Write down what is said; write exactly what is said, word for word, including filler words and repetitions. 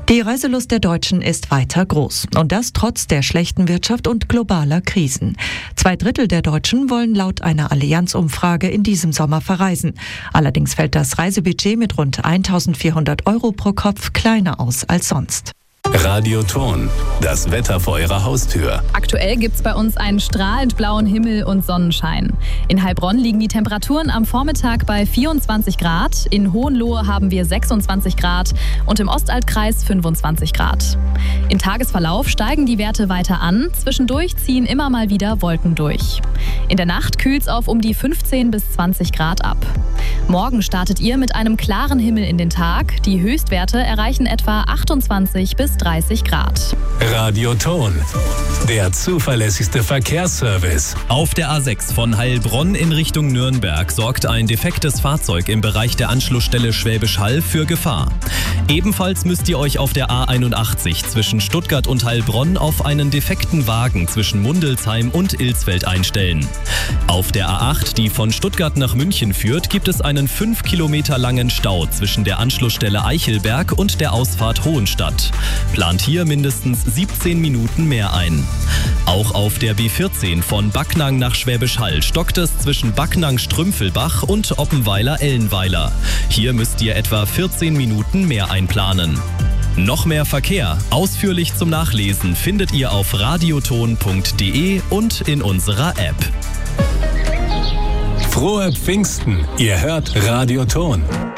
Die Reiselust der Deutschen ist weiter groß. Und das trotz der schlechten Wirtschaft und globaler Krisen. Zwei Drittel der Deutschen wollen laut einer Allianz-Umfrage in diesem Sommer verreisen. Allerdings fällt das Reisebudget mit rund eintausendvierhundert Euro pro Kopf kleiner aus als sonst. Radioton, das Wetter vor Ihrer Haustür. Aktuell gibt's bei uns einen strahlend blauen Himmel und Sonnenschein. In Heilbronn liegen die Temperaturen am Vormittag bei vierundzwanzig Grad, in Hohenlohe haben wir sechsundzwanzig Grad und im Ostaltkreis fünfundzwanzig Grad. Im Tagesverlauf steigen die Werte weiter an, zwischendurch ziehen immer mal wieder Wolken durch. In der Nacht kühlt's auf um die fünfzehn bis zwanzig Grad ab. Morgen startet ihr mit einem klaren Himmel in den Tag. Die Höchstwerte erreichen etwa achtundzwanzig bis dreißig Grad. Radioton, der zuverlässigste Verkehrsservice. Auf der A sechs von Heilbronn in Richtung Nürnberg sorgt ein defektes Fahrzeug im Bereich der Anschlussstelle Schwäbisch Hall für Gefahr. Ebenfalls müsst ihr euch auf der A einundachtzig zwischen Stuttgart und Heilbronn auf einen defekten Wagen zwischen Mundelsheim und Ilsfeld einstellen. Auf der A acht, die von Stuttgart nach München führt, gibt es einen fünf Kilometer langen Stau zwischen der Anschlussstelle Eichelberg und der Ausfahrt Hohenstadt. Plant hier mindestens siebzehn Minuten mehr ein. Auch auf der B vierzehn von Backnang nach Schwäbisch Hall stockt es zwischen Backnang-Strümpfelbach und Oppenweiler-Ellenweiler. Hier müsst ihr etwa vierzehn Minuten mehr einplanen. Noch mehr Verkehr, ausführlich zum Nachlesen, findet ihr auf radioton punkt de und in unserer App. Frohe Pfingsten, ihr hört Radioton.